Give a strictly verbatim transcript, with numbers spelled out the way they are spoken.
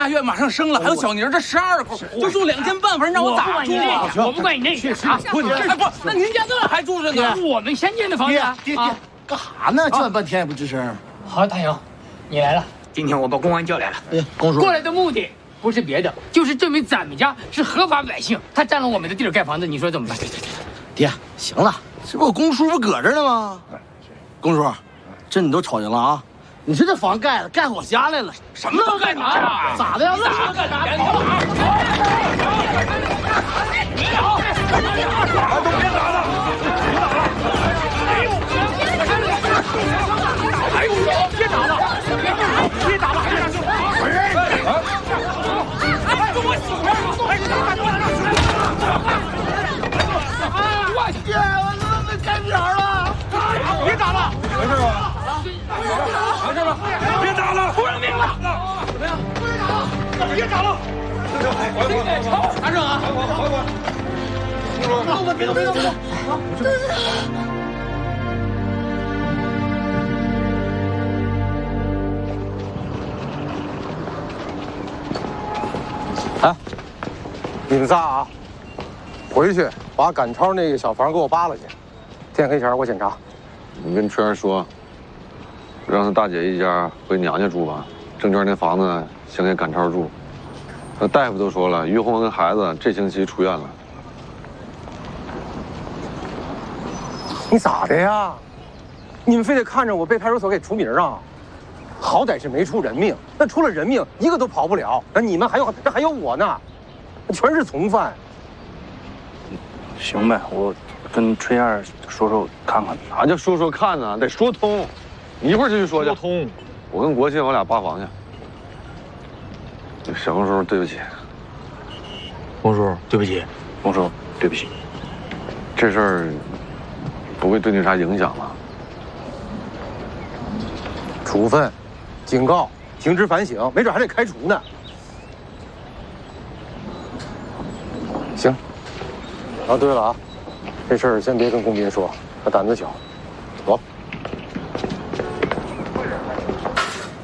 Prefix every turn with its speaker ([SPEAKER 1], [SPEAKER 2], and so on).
[SPEAKER 1] 大月马上生了，还有小宁这十二口，就住两间半房，让我咋住啊？
[SPEAKER 2] 我不管你这个啊！
[SPEAKER 1] 不，哎不，那您家那还住着呢？
[SPEAKER 2] 我们先建的房子啊！
[SPEAKER 3] 爹爹，干啥呢？叫半天也不吱声。
[SPEAKER 2] 好，大勇，你来了。今天我把公安叫来了。
[SPEAKER 3] 哎，公叔
[SPEAKER 2] 过来的目的不是别的，就是证明咱们家是合法百姓，他占了我们的地儿盖房子，你说怎么办？
[SPEAKER 3] 爹，行了，这不我公叔不搁这呢吗？公叔，这你都瞅见了啊？你说这房盖了，盖我家来了，
[SPEAKER 1] 什么都干啥？
[SPEAKER 3] 咋的呀？
[SPEAKER 1] 你咋干啥？别打！都别打了！哎呦，别打了！别打了！别打了！哎，跟我媳妇儿！哎，我
[SPEAKER 3] 爹，我他妈该瓢了！
[SPEAKER 1] 别打了！没事吧？没事吧？别打了！出人命了！怎么样？别打了！别打了！拿着啊！别动！别动！别动！别动！
[SPEAKER 4] 哎，你们仨啊，回去把赶超那个小房给我扒拉去，天黑前我检查。
[SPEAKER 5] 你跟春儿说，让他大姐一家回娘家住吧。证券那房子先给赶超住。那大夫都说了，于红跟孩子这星期出院了。
[SPEAKER 4] 你咋的呀？你们非得看着我被派出所给除名啊？好歹是没出人命，那出了人命一个都跑不了。那你们还有这还有我呢，那全是从犯。
[SPEAKER 6] 行呗，我跟春燕说说看看。
[SPEAKER 5] 啥叫说说看呢？得说通。你一会儿就去说去。说通。我跟国庆我俩扒房去。小公叔，对不起。
[SPEAKER 6] 公叔，对不起。公叔，对不起。
[SPEAKER 5] 这事儿不会对你啥影响吧？
[SPEAKER 4] 处分、警告、停职反省，没准还得开除呢。行。哦，对了啊，这事儿先别跟公斌说，他胆子小。走。